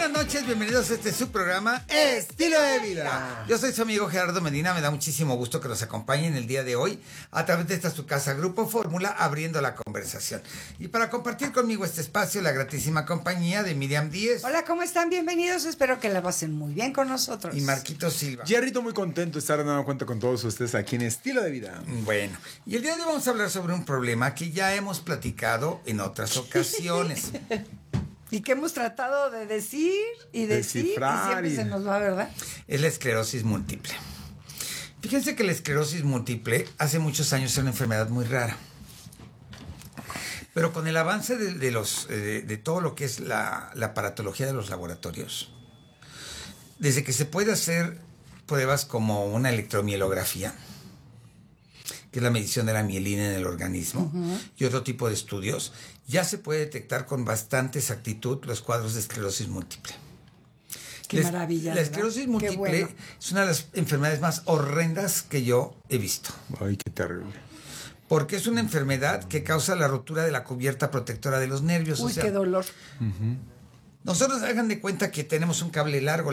Buenas noches, bienvenidos a este su programa Estilo de Vida. Yo soy su amigo Gerardo Medina, me da muchísimo gusto que nos acompañen el día de hoy a través de esta su casa Grupo Fórmula, abriendo la conversación. Y para compartir conmigo este espacio, la gratísima compañía de Miriam Díez. Hola, ¿cómo están? Bienvenidos, espero que la pasen muy bien con nosotros. Y Marquito Silva. Jerrito, muy contento de estar dando cuenta con todos ustedes aquí en Estilo de Vida. Bueno, y el día de hoy vamos a hablar sobre un problema que ya hemos platicado en otras ocasiones. Y que hemos tratado de decir y Descifrar y siempre se nos va, ¿verdad? Es la esclerosis múltiple. Fíjense que la esclerosis múltiple hace muchos años era una enfermedad muy rara. Pero con el avance de todo lo que es la aparatología de los laboratorios, desde que se puede hacer pruebas como una electromielografía, que es la medición de la mielina en el organismo, y otro tipo de estudios, ya se puede detectar con bastante exactitud los cuadros de esclerosis múltiple. Qué maravilla. La esclerosis múltiple es una de las enfermedades más horrendas que yo he visto. Ay, qué terrible. Porque es una enfermedad que causa la rotura de la cubierta protectora de los nervios. Uy, qué dolor. Nosotros hagan de cuenta que tenemos un cable largo,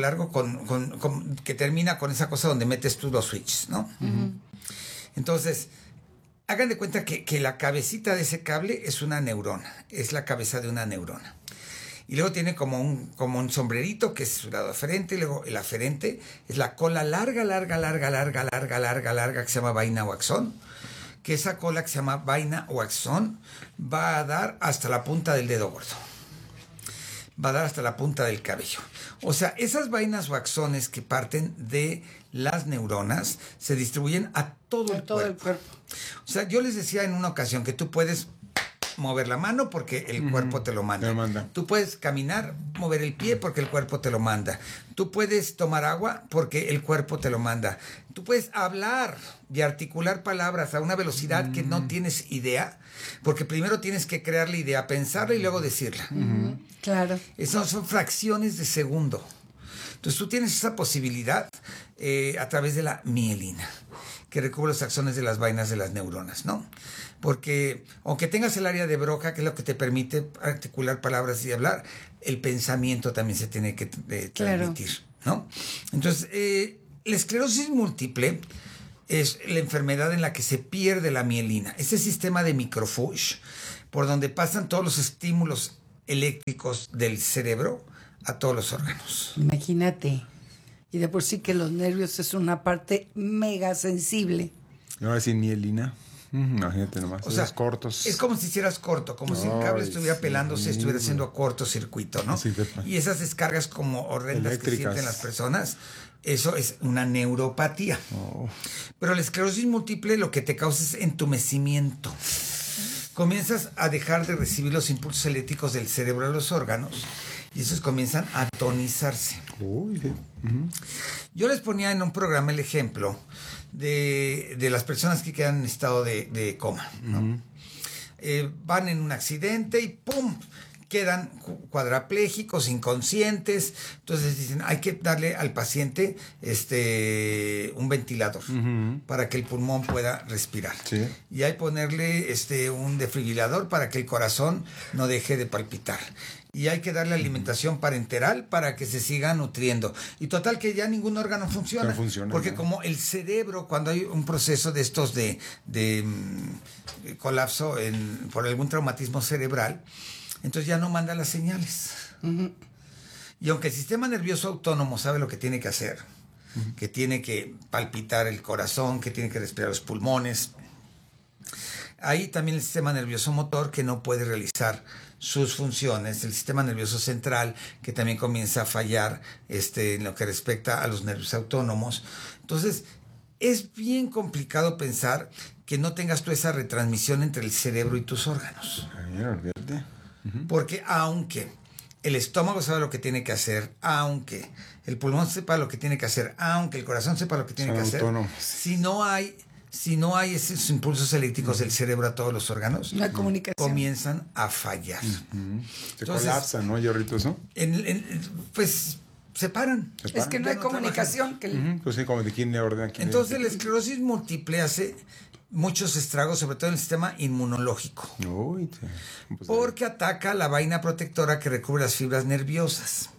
que termina con esa cosa donde metes tú los switches, ¿no? Entonces, hagan de cuenta que la cabecita de ese cable es una neurona, es la cabeza de una neurona. Y luego tiene como un sombrerito que es su lado aferente, y luego el aferente es la cola larga que se llama vaina o axón, que esa cola que se llama vaina o axón va a dar hasta la punta del dedo gordo. Va a dar hasta la punta del cabello. O sea, esas vainas o axones que parten de las neuronas se distribuyen a todo el cuerpo. O sea, yo les decía en una ocasión que tú puedes mover la mano porque el cuerpo te lo manda. Tú puedes caminar, mover el pie porque el cuerpo te lo manda. Tú puedes tomar agua porque el cuerpo te lo manda. Tú puedes hablar y articular palabras a una velocidad que no tienes idea, porque primero tienes que crear la idea, pensarla y luego decirla. Claro. Esas son fracciones de segundo. Entonces tú tienes esa posibilidad a través de la mielina, que recubre los axones de las vainas de las neuronas, ¿no? Porque aunque tengas el área de Broca, que es lo que te permite articular palabras y hablar, el pensamiento también se tiene que transmitir, ¿no? Entonces, la esclerosis múltiple es la enfermedad en la que se pierde la mielina, ese sistema de microfuge por donde pasan todos los estímulos eléctricos del cerebro a todos los órganos. Imagínate. Y de por sí que los nervios es una parte mega sensible. No, sin mielina. Imagínate nomás. O sea, cortos. Es como si hicieras corto, como si el cable estuviera pelándose, estuviera haciendo cortocircuito, ¿no? Y esas descargas como horrendas eléctricas que sienten las personas, eso es una neuropatía. Pero la esclerosis múltiple lo que te causa es entumecimiento. Comienzas a dejar de recibir los impulsos eléctricos del cerebro a los órganos y esos comienzan a tonizarse. Yo les ponía en un programa el ejemplo de las personas que quedan en estado de coma, ¿no? Van en un accidente y ¡pum!, quedan cuadraplégicos, inconscientes. Entonces dicen, hay que darle al paciente un ventilador para que el pulmón pueda respirar. Sí. Y hay que ponerle un desfibrilador para que el corazón no deje de palpitar. Y hay que darle alimentación parenteral para que se siga nutriendo. Y total que ya ningún órgano funciona. No funciona, porque ¿no? Como el cerebro, cuando hay un proceso de estos de colapso por algún traumatismo cerebral, entonces ya no manda las señales. Y aunque el sistema nervioso autónomo sabe lo que tiene que hacer, que tiene que palpitar el corazón, que tiene que respirar los pulmones, hay también el sistema nervioso motor que no puede realizar sus funciones, el sistema nervioso central que también comienza a fallar en lo que respecta a los nervios autónomos. Entonces, es bien complicado pensar que no tengas tú esa retransmisión entre el cerebro y tus órganos. Porque aunque el estómago sabe lo que tiene que hacer, aunque el pulmón sepa lo que tiene que hacer, aunque el corazón sepa lo que tiene que hacer, si no hay esos impulsos eléctricos del cerebro a todos los órganos, la comunicación comienzan a fallar. Se colapsan, ¿no, Yorrito? Pues se paran. Es que no hay comunicación. Pues sí, como de quién le ordena. Entonces la esclerosis múltiple hace muchos estragos, sobre todo en el sistema inmunológico. Porque ataca la vaina protectora que recubre las fibras nerviosas,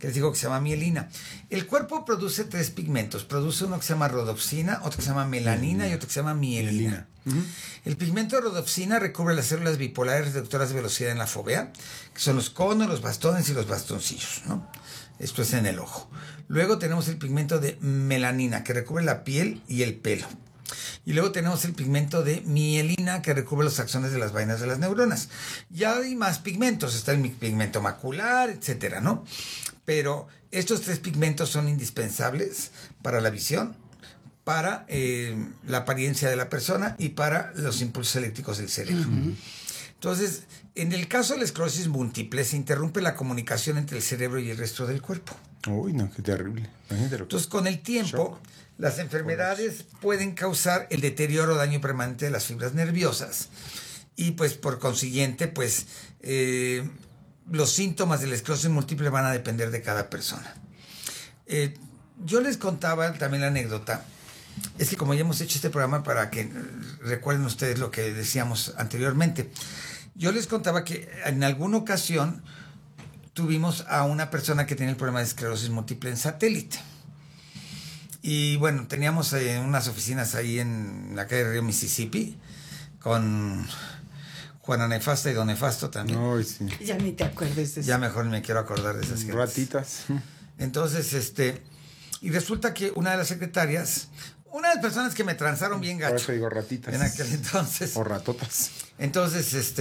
que les digo que se llama mielina. El cuerpo produce 3 pigmentos. Produce uno que se llama rodopsina, otro que se llama melanina y otro que se llama mielina. El pigmento de rodopsina recubre las células bipolares reductoras de velocidad en la fovea, que son los conos, los bastones y los bastoncillos, ¿no? Esto es en el ojo. Luego tenemos el pigmento de melanina, que recubre la piel y el pelo. Y luego tenemos el pigmento de mielina, que recubre los axones de las vainas de las neuronas. Ya hay más pigmentos, está el pigmento macular, etcétera, ¿no? Pero estos 3 pigmentos son indispensables para la visión, para la apariencia de la persona y para los impulsos eléctricos del cerebro. Entonces, en el caso de la esclerosis múltiple, se interrumpe la comunicación entre el cerebro y el resto del cuerpo. Uy, no, qué terrible. Entonces, con el tiempo, las enfermedades pueden causar el deterioro o daño permanente de las fibras nerviosas. Y pues, por consiguiente, pues, los síntomas de la esclerosis múltiple van a depender de cada persona. Yo les contaba también la anécdota. Es que como ya hemos hecho este programa para que recuerden ustedes lo que decíamos anteriormente, yo les contaba que en alguna ocasión tuvimos a una persona que tenía el problema de esclerosis múltiple en satélite. Y bueno, teníamos unas oficinas ahí en la calle Río Mississippi con Juana Nefasta y Don Nefasto también. Ay, sí. Ya ni te acuerdes de eso. Ya mejor me quiero acordar de esas gentes. Ratitas. Entonces, y resulta que una de las secretarias, una de las personas que me transaron bien Por gacho. eso digo ratitas. En aquel entonces. O ratotas. Entonces,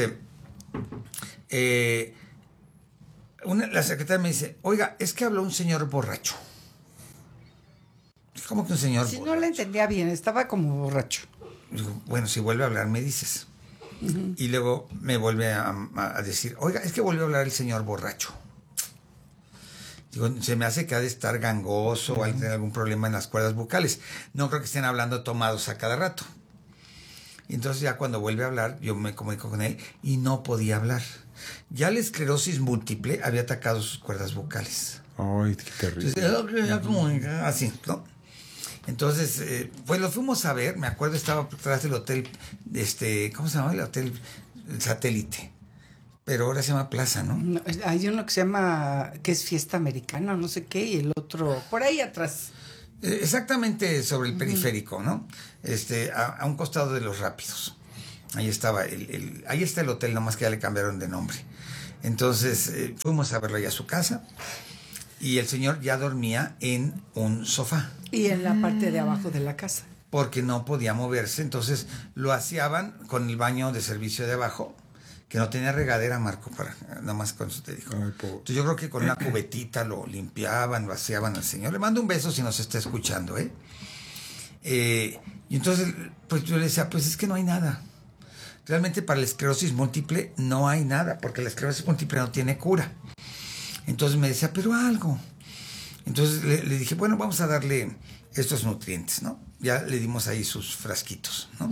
la secretaria me dice, oiga, es que habló un señor borracho. ¿Cómo que un señor Si borracho? no la entendía bien, estaba como borracho. Digo, bueno, si vuelve a hablar, me dices. Y luego me vuelve a decir, oiga, es que volvió a hablar el señor borracho. Digo, se me hace que ha de estar gangoso o hay tener algún problema en las cuerdas vocales. No creo que estén hablando tomados a cada rato. Y entonces ya cuando vuelve a hablar, yo me comunico con él y no podía hablar. Ya la esclerosis múltiple había atacado sus cuerdas vocales. Ay, qué terrible. Entonces, así, ¿no? Entonces, pues lo fuimos a ver, me acuerdo, estaba atrás del hotel, ¿cómo se llama? El hotel Satélite. Pero ahora se llama Plaza, ¿no? No, hay uno que se llama, que es Fiesta Americana, no sé qué, y el otro, por ahí atrás. Exactamente sobre el periférico, ¿no? A un costado de los Rápidos. Ahí estaba ahí está el hotel, nomás que ya le cambiaron de nombre. Entonces, fuimos a verlo allá a su casa y el señor ya dormía en un sofá. Y en la parte de abajo de la casa. Porque no podía moverse, entonces lo aseaban con el baño de servicio de abajo, que no tenía regadera, Marco, para nada más con eso te digo. Ay, Entonces yo creo que con una cubetita lo limpiaban, lo aseaban al señor. Le mando un beso si nos está escuchando, ¿eh? Y entonces, pues yo le decía, pues es que no hay nada. Realmente para la esclerosis múltiple no hay nada, porque la esclerosis múltiple no tiene cura. Entonces me decía, pero algo. Entonces le dije, bueno, vamos a darle estos nutrientes, ¿no? Ya le dimos ahí sus frasquitos, ¿no?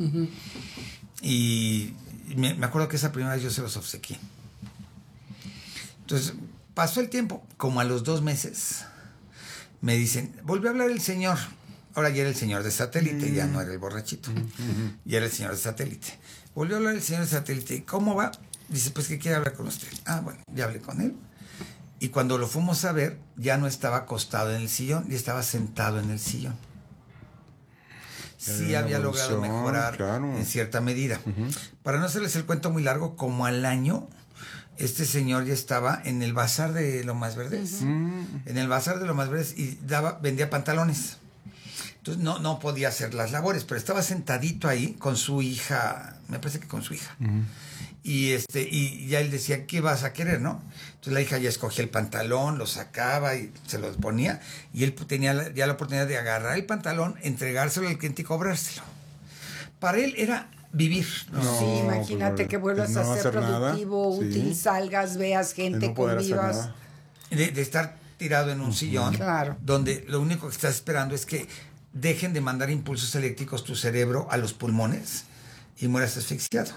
Y me acuerdo que esa primera vez yo se los obsequié. Entonces, pasó el tiempo, como a los 2 meses, me dicen, volvió a hablar el señor. Ahora ya era el señor de satélite, ya no era el borrachito. Ya era el señor de satélite. Volvió a hablar el señor de satélite. ¿Cómo va? Dice, pues que quiere hablar con usted. Ah, bueno, ya hablé con él. Y cuando lo fuimos a ver, ya no estaba acostado en el sillón, ya estaba sentado en el sillón. Sí había logrado mejorar, claro, en cierta medida. Para no hacerles el cuento muy largo, como al año, este señor ya estaba en el bazar de Lomas Verdes. En el bazar de Lomas Verdes y vendía pantalones. Entonces no podía hacer las labores, pero estaba sentadito ahí con su hija, me parece que con su hija. Y ya él decía, ¿qué vas a querer, no? Entonces la hija ya escogía el pantalón, lo sacaba y se lo ponía, y él tenía ya la oportunidad de agarrar el pantalón, entregárselo al cliente y cobrárselo. Para él era vivir, ¿no? Sí, imagínate que vuelvas a ser productivo, nada. útil, salgas, veas gente, no convivas. De estar tirado en un sillón, claro, donde lo único que estás esperando es que dejen de mandar impulsos eléctricos tu cerebro a los pulmones y mueras asfixiado.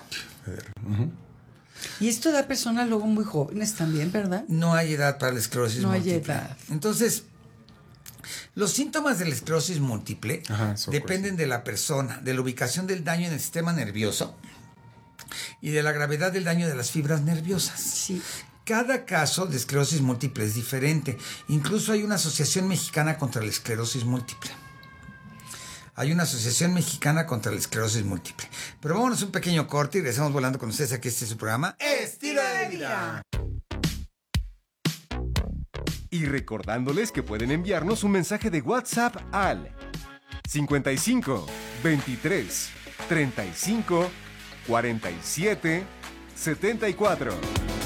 Y esto da personas luego muy jóvenes también, ¿verdad? No hay edad para la esclerosis múltiple. No hay edad. Entonces, los síntomas de la esclerosis múltiple dependen de la persona, de la ubicación del daño en el sistema nervioso y de la gravedad del daño de las fibras nerviosas. Sí. Cada caso de esclerosis múltiple es diferente. Incluso hay una asociación mexicana contra la esclerosis múltiple. Pero vámonos un pequeño corte y regresamos volando con ustedes aquí. Este es su programa Estilo de Vida. Y recordándoles que pueden enviarnos un mensaje de WhatsApp al 55 23 35 47 74.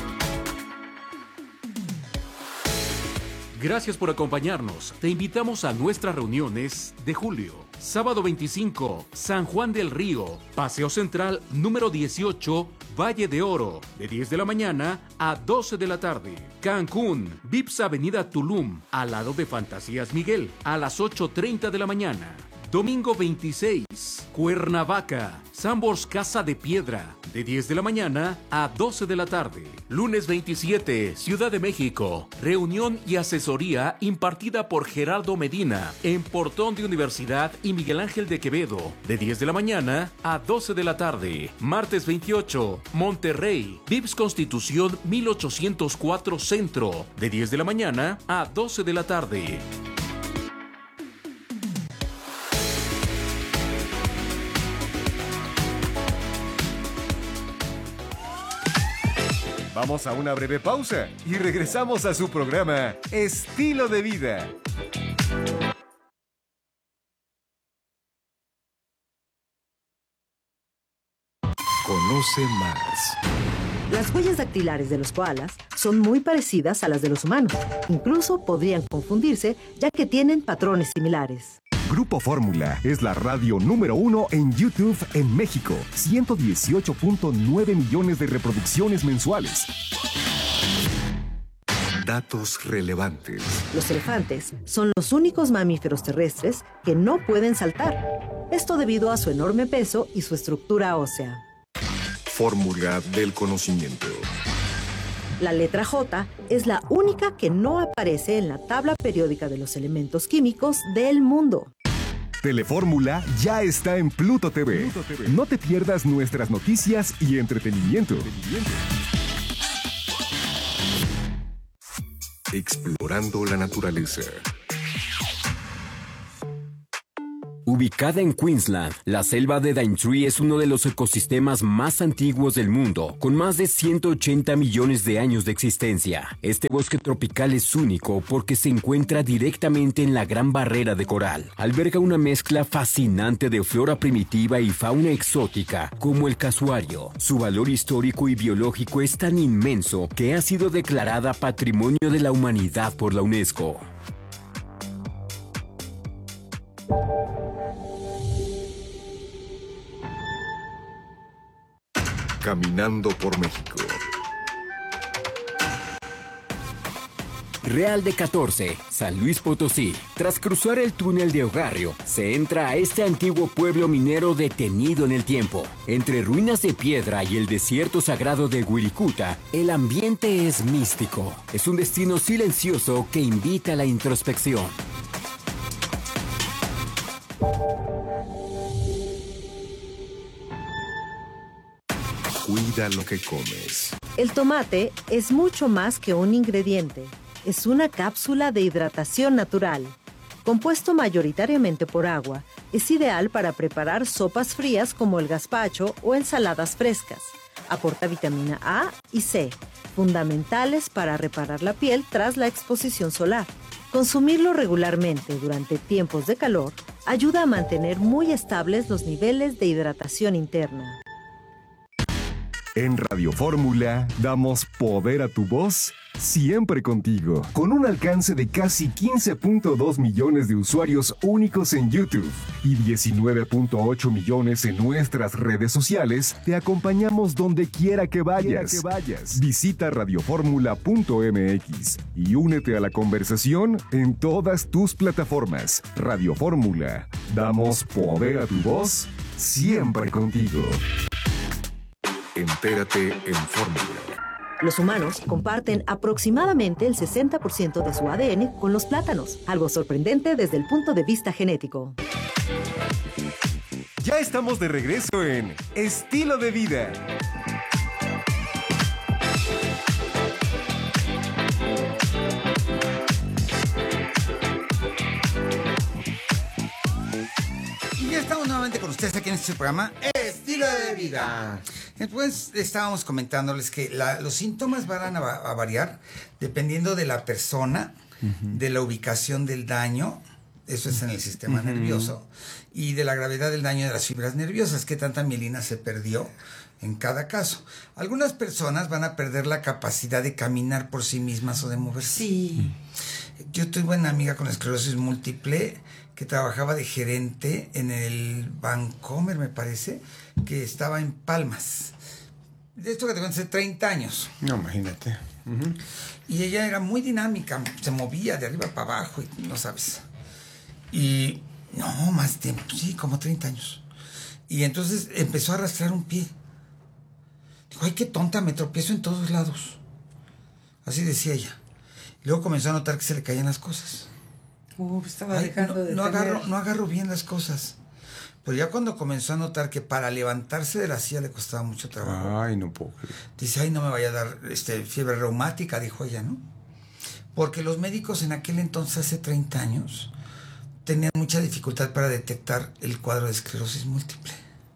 Gracias por acompañarnos. Te invitamos a nuestras reuniones de julio. Sábado 25, San Juan del Río, Paseo Central número 18, Valle de Oro, de 10 de la mañana a 12 de la tarde. Cancún, Vips Avenida Tulum, al lado de Fantasías Miguel, a las 8:30 de la mañana. Domingo 26, Cuernavaca, Sambors Casa de Piedra, de 10 de la mañana a 12 de la tarde. Lunes 27, Ciudad de México, reunión y asesoría impartida por Gerardo Medina, en Portón de Universidad y Miguel Ángel de Quevedo, de 10 de la mañana a 12 de la tarde. Martes 28, Monterrey, Vips Constitución 1804 Centro, de 10 de la mañana a 12 de la tarde. Vamos a una breve pausa y regresamos a su programa Estilo de Vida. Conoce más. Las huellas dactilares de los koalas son muy parecidas a las de los humanos. Incluso podrían confundirse, ya que tienen patrones similares. Grupo Fórmula es la radio número 1 en YouTube en México. 118.9 millones de reproducciones mensuales. Datos relevantes. Los elefantes son los únicos mamíferos terrestres que no pueden saltar. Esto debido a su enorme peso y su estructura ósea. Fórmula del conocimiento. La letra J es la única que no aparece en la tabla periódica de los elementos químicos del mundo. Telefórmula ya está en Pluto TV. No te pierdas nuestras noticias y entretenimiento. Explorando la naturaleza. Ubicada en Queensland, la selva de Daintree es uno de los ecosistemas más antiguos del mundo, con más de 180 millones de años de existencia. Este bosque tropical es único porque se encuentra directamente en la Gran Barrera de Coral. Alberga una mezcla fascinante de flora primitiva y fauna exótica, como el casuario. Su valor histórico y biológico es tan inmenso que ha sido declarada Patrimonio de la Humanidad por la UNESCO. Caminando por México. Real de 14, San Luis Potosí. Tras cruzar el túnel de Ogarrio, se entra a este antiguo pueblo minero detenido en el tiempo. Entre ruinas de piedra y el desierto sagrado de Wirikuta, el ambiente es místico. Es un destino silencioso que invita a la introspección. Cuida lo que comes. El tomate es mucho más que un ingrediente. Es una cápsula de hidratación natural. Compuesto mayoritariamente por agua, es ideal para preparar sopas frías como el gazpacho o ensaladas frescas. Aporta vitamina A y C, fundamentales para reparar la piel tras la exposición solar. Consumirlo regularmente durante tiempos de calor ayuda a mantener muy estables los niveles de hidratación interna. En Radio Fórmula damos poder a tu voz, siempre contigo. Con un alcance de casi 15.2 millones de usuarios únicos en YouTube y 19.8 millones en nuestras redes sociales, te acompañamos donde quiera que vayas. Visita radioformula.mx y únete a la conversación en todas tus plataformas. Radio Fórmula, damos poder a tu voz, siempre contigo. Entérate en Fórmula. Los humanos comparten aproximadamente el 60% de su ADN con los plátanos, algo sorprendente desde el punto de vista genético. Ya estamos de regreso en Estilo de Vida. ustedes aquí en este programa Estilo de Vida. Después estábamos comentándoles que los síntomas van a variar dependiendo de la persona, de la ubicación del daño, eso es en el sistema nervioso, y de la gravedad del daño de las fibras nerviosas, qué tanta mielina se perdió en cada caso. Algunas personas van a perder la capacidad de caminar por sí mismas o de moverse. Sí. Yo tuve una amiga con esclerosis múltiple que trabajaba de gerente en el Bancomer, me parece, que estaba en Palmas. De esto que te cuento hace 30 años. No, imagínate. Y ella era muy dinámica, se movía de arriba para abajo, y no sabes. Y no, más tiempo, sí, como 30 años. Y entonces empezó a arrastrar un pie. Dijo, ay, qué tonta, me tropiezo en todos lados. Así decía ella. Y luego comenzó a notar que se le caían las cosas. Estaba Ay, dejando de tener... no agarro bien las cosas. Pero ya cuando comenzó a notar que para levantarse de la silla le costaba mucho trabajo. Ay, no puedo creer. Dice, ay, no me vaya a dar fiebre reumática, dijo ella, ¿no? Porque los médicos en aquel entonces, hace 30 años, tenían mucha dificultad para detectar el cuadro de esclerosis múltiple.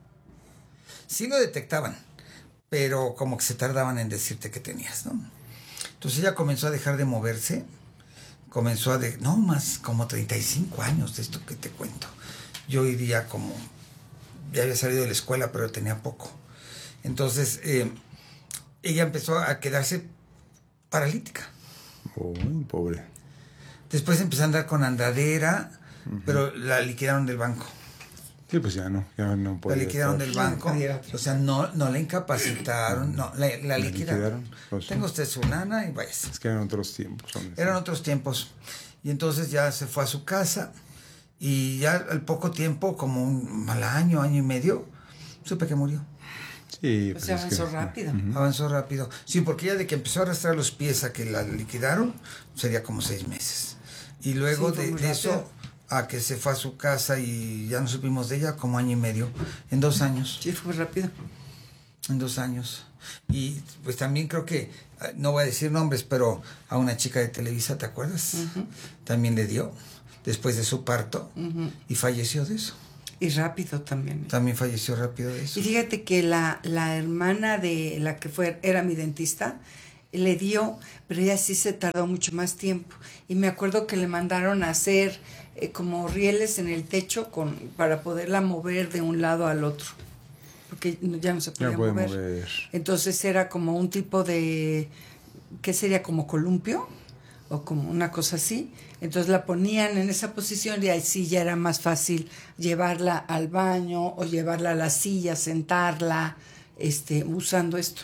Sí lo detectaban, pero como que se tardaban en decirte que tenías, ¿no? Entonces ella comenzó a dejar de moverse, comenzó no más, como 35 años de esto que te cuento. Yo hoy día ya había salido de la escuela, pero tenía poco. Entonces ella empezó a quedarse paralítica. Uy, pobre. Después empezó a andar con andadera, pero la liquidaron del banco. Sí, pues ya no podía. La liquidaron estar. del banco, o sea, no la incapacitaron, no, la liquidaron. Pues, Tenga usted su lana y váyase. Es que eran otros tiempos. Eran otros tiempos. Y entonces ya se fue a su casa y ya al poco tiempo, como al año y medio, supe que murió. Sí, Pues avanzó rápido. Avanzó rápido. Sí, porque ya de que empezó a arrastrar los pies a que la liquidaron, sería como 6 meses. Y luego Sí, de eso a que se fue a su casa y ya no supimos de ella, como año y medio, en 2 años. Sí, fue rápido. En 2 años. Y pues también creo que, no voy a decir nombres, pero a una chica de Televisa, ¿te acuerdas? También le dio, después de su parto, y falleció de eso. Y rápido también. También falleció rápido de eso. Y fíjate que la hermana de la que era mi dentista, le dio, pero ella sí se tardó mucho más tiempo. Y me acuerdo que le mandaron a hacer como rieles en el techo para poderla mover de un lado al otro. Porque ya no se podía mover. Entonces era como un tipo de, ¿qué sería? Como columpio o como una cosa así. Entonces la ponían en esa posición y ahí sí ya era más fácil llevarla al baño o llevarla a la silla, sentarla, usando esto.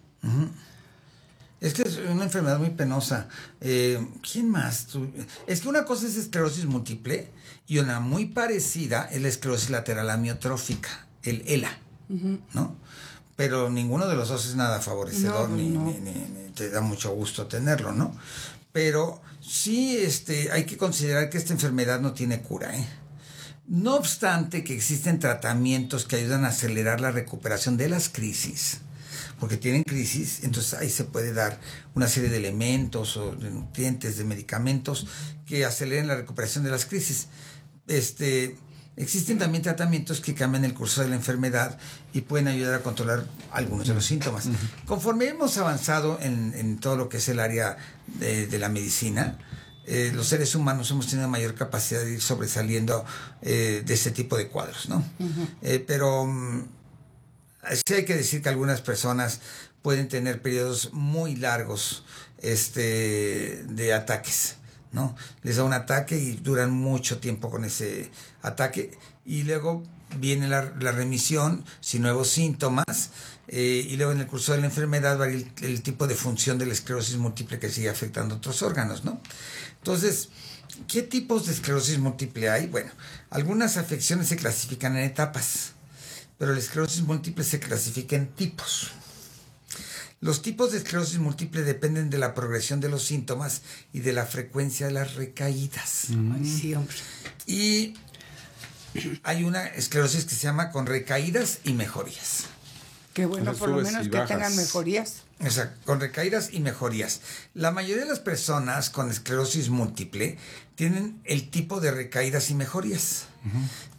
Es que es una enfermedad muy penosa. ¿Quién más? Es que una cosa es esclerosis múltiple y una muy parecida es la esclerosis lateral amiotrófica, el ELA, ¿no? Pero ninguno de los dos es nada favorecedor, ni te da mucho gusto tenerlo, ¿no? Pero sí hay que considerar que esta enfermedad no tiene cura, ¿eh? No obstante que existen tratamientos que ayudan a acelerar la recuperación de las crisis, porque tienen crisis, entonces ahí se puede dar una serie de elementos o de nutrientes, de medicamentos que aceleren la recuperación de las crisis. Existen también tratamientos que cambian el curso de la enfermedad y pueden ayudar a controlar algunos de los síntomas. Conforme hemos avanzado en todo lo que es el área de la medicina, los seres humanos hemos tenido mayor capacidad de ir sobresaliendo de ese tipo de cuadros, ¿no? Pero sí hay que decir que algunas personas pueden tener periodos muy largos de ataques, ¿no? Les da un ataque y duran mucho tiempo con ese ataque y luego viene la remisión sin nuevos síntomas y luego en el curso de la enfermedad varía el tipo de función de la esclerosis múltiple que sigue afectando a otros órganos, ¿no? Entonces, ¿qué tipos de esclerosis múltiple hay? Bueno, algunas afecciones se clasifican en etapas, pero la esclerosis múltiple se clasifica en tipos. Los tipos de esclerosis múltiple dependen de la progresión de los síntomas y de la frecuencia de las recaídas. Ay, sí, hombre. Y hay una esclerosis que se llama con recaídas y mejorías. Qué bueno, por lo menos que tengan mejorías. Exacto, con recaídas y mejorías. La mayoría de las personas con esclerosis múltiple tienen el tipo de recaídas y mejorías.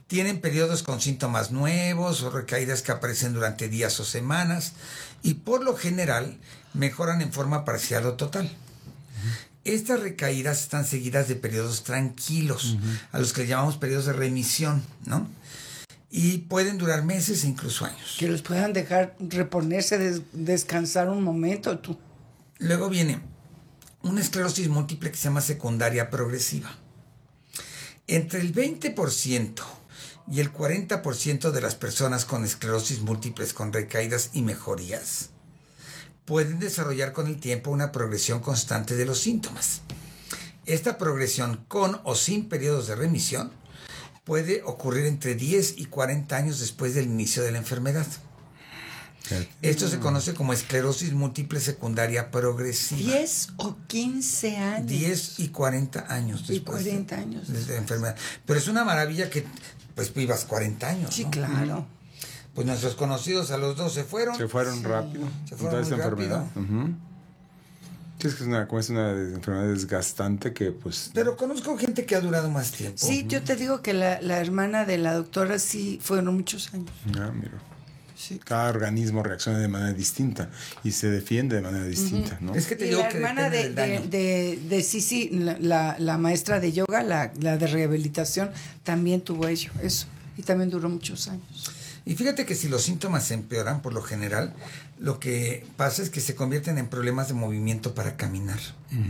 Tienen periodos con síntomas nuevos o recaídas que aparecen durante días o semanas y por lo general mejoran en forma parcial o total. Estas recaídas están seguidas de periodos tranquilos, a los que llamamos periodos de remisión, ¿no? Y pueden durar meses e incluso años. Que los puedan dejar reponerse, descansar un momento. Tú. Luego viene una esclerosis múltiple que se llama secundaria progresiva. Entre el 20% y el 40% de las personas con esclerosis múltiples con recaídas y mejorías pueden desarrollar con el tiempo una progresión constante de los síntomas. Esta progresión con o sin periodos de remisión puede ocurrir entre 10 y 40 años después del inicio de la enfermedad. Esto se conoce como esclerosis múltiple secundaria progresiva. 10 o 15 años. 10 y 40 años después. Y 40 años. De la enfermedad. Pero es una maravilla que pues vivas 40 años, Sí, ¿no? claro. Pues nuestros conocidos a los dos se fueron. Se fueron rápido. Se fueron Toda muy esta rápido. enfermedad. Sí, es que es una enfermedad desgastante que pues... Pero conozco gente que ha durado más tiempo. Sí, yo te digo que la hermana de la doctora sí fueron muchos años. Ah, mira. Sí. Cada organismo reacciona de manera distinta y se defiende de manera distinta, ¿no? Es que te Y digo la que hermana depende del daño. de Sisi, la maestra de yoga, la de rehabilitación, también tuvo eso. Y también duró muchos años. Y fíjate que si los síntomas se empeoran, por lo general, lo que pasa es que se convierten en problemas de movimiento para caminar.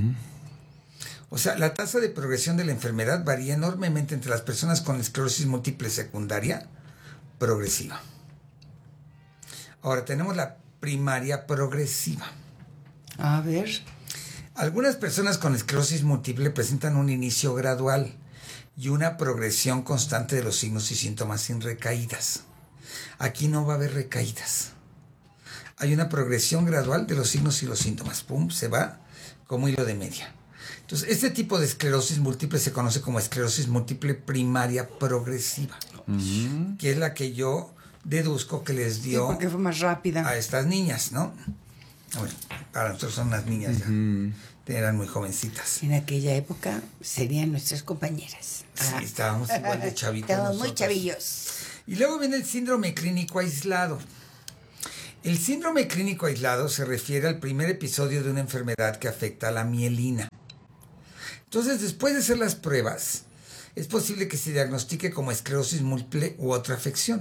O sea, la tasa de progresión de la enfermedad varía enormemente entre las personas con esclerosis múltiple secundaria progresiva. Ahora tenemos la primaria progresiva. A ver. Algunas personas con esclerosis múltiple presentan un inicio gradual y una progresión constante de los signos y síntomas sin recaídas. Aquí no va a haber recaídas. Hay una progresión gradual de los signos y los síntomas. Pum, se va como hilo de media. Entonces, este tipo de esclerosis múltiple se conoce como esclerosis múltiple primaria progresiva, que es la que yo deduzco que les dio Porque fue más rápida. a estas niñas, ¿no? Bueno, para nosotros son unas niñas ya. Eran muy jovencitas. En aquella época serían nuestras compañeras. Sí, estábamos igual de chavitos. Estábamos muy nosotros. chavillos. Y luego viene el síndrome clínico aislado. El síndrome clínico aislado se refiere al primer episodio de una enfermedad que afecta a la mielina. Entonces, después de hacer las pruebas, es posible que se diagnostique como esclerosis múltiple u otra afección.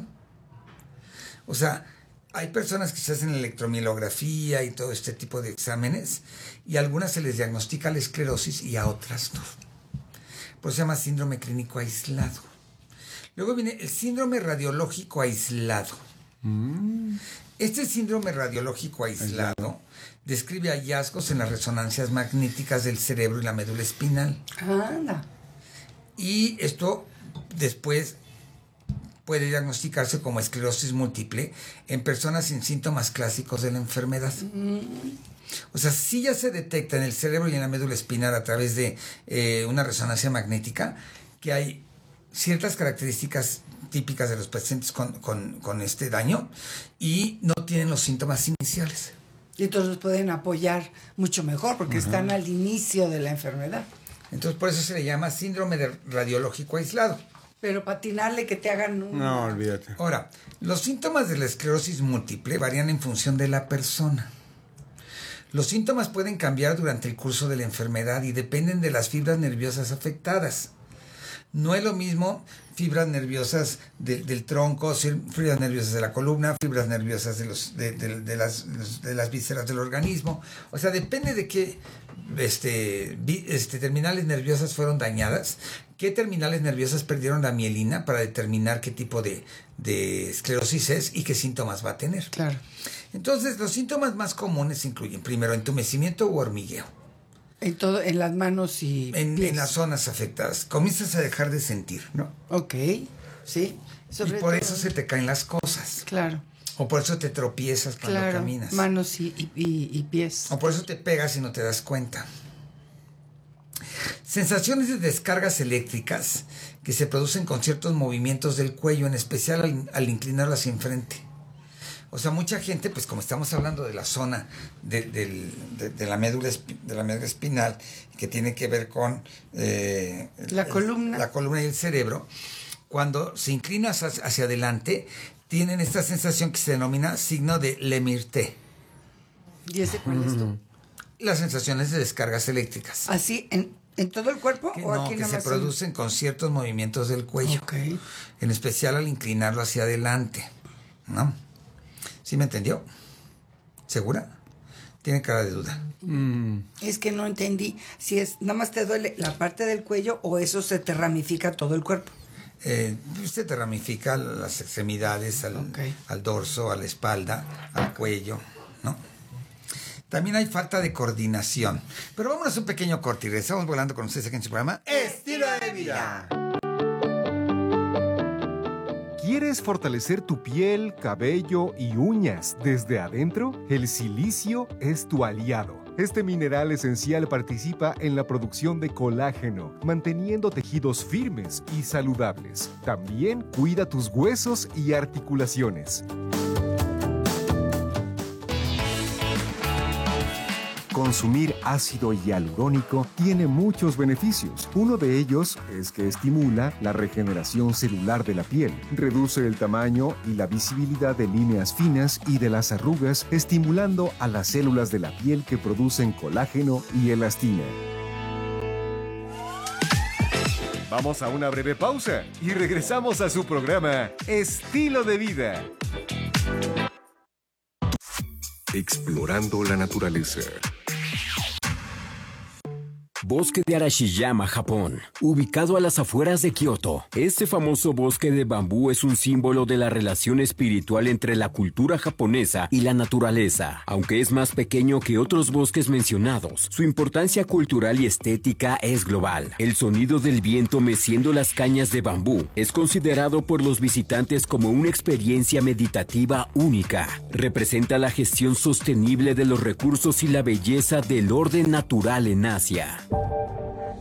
O sea, hay personas que se hacen electromielografía y todo este tipo de exámenes, y a algunas se les diagnostica la esclerosis y a otras no. Por eso se llama síndrome clínico aislado. Luego viene el síndrome radiológico aislado. Este síndrome radiológico aislado describe hallazgos en las resonancias magnéticas del cerebro y la médula espinal. Anda. Y esto después puede diagnosticarse como esclerosis múltiple en personas sin síntomas clásicos de la enfermedad. O sea, si ya se detecta en el cerebro y en la médula espinal a través de una resonancia magnética que hay ciertas características típicas de los pacientes con este daño y no tienen los síntomas iniciales. Y entonces los pueden apoyar mucho mejor porque están al inicio de la enfermedad. Entonces por eso se le llama síndrome radiológico aislado. Pero patinarle que te hagan un... No, olvídate. Ahora, los síntomas de la esclerosis múltiple varían en función de la persona. Los síntomas pueden cambiar durante el curso de la enfermedad y dependen de las fibras nerviosas afectadas. No es lo mismo fibras nerviosas del tronco, fibras nerviosas de la columna, fibras nerviosas de las vísceras del organismo. O sea, depende de qué terminales nerviosas fueron dañadas, qué terminales nerviosas perdieron la mielina para determinar qué tipo de esclerosis es y qué síntomas va a tener. Claro. Entonces, los síntomas más comunes incluyen, primero, entumecimiento u hormigueo. En las manos y pies. En las zonas afectadas. Comienzas a dejar de sentir, ¿no? Ok, sí. Y por eso se te caen las cosas. Claro, O por eso te tropiezas cuando claro. caminas. Manos y pies. O por eso te pegas y no te das cuenta. Sensaciones de descargas eléctricas que se producen con ciertos movimientos del cuello, en especial al inclinarlo hacia enfrente. O sea, mucha gente, pues como estamos hablando de la zona de la médula espinal, que tiene que ver con La columna. La columna y el cerebro, cuando se inclina hacia adelante, tienen esta sensación que se denomina signo de Lemirté. ¿Y ese cuál es tú? Las sensaciones de descargas eléctricas. ¿Así en todo el cuerpo o No, aquí que nada se más? producen con ciertos movimientos del cuello. Ok. En especial al inclinarlo hacia adelante. ¿No? ¿Sí me entendió? ¿Segura? Tiene cara de duda. Es que no entendí si es nada más te duele la parte del cuello o eso se te ramifica todo el cuerpo. Se te ramifica las extremidades, al dorso, a la espalda, al cuello, ¿no? También hay falta de coordinación. Pero vámonos a un pequeño corte y regresamos volando con ustedes aquí en su programa Estilo de Vida. ¿Quieres fortalecer tu piel, cabello y uñas desde adentro? El silicio es tu aliado. Este mineral esencial participa en la producción de colágeno, manteniendo tejidos firmes y saludables. También cuida tus huesos y articulaciones. Consumir ácido hialurónico tiene muchos beneficios. Uno de ellos es que estimula la regeneración celular de la piel, reduce el tamaño y la visibilidad de líneas finas y de las arrugas, estimulando a las células de la piel que producen colágeno y elastina. Vamos a una breve pausa y regresamos a su programa Estilo de Vida. Explorando la naturaleza. Bosque de Arashiyama, Japón, ubicado a las afueras de Kioto. Este famoso bosque de bambú es un símbolo de la relación espiritual entre la cultura japonesa y la naturaleza. Aunque es más pequeño que otros bosques mencionados, su importancia cultural y estética es global. El sonido del viento meciendo las cañas de bambú es considerado por los visitantes como una experiencia meditativa única. Representa la gestión sostenible de los recursos y la belleza del orden natural en Asia.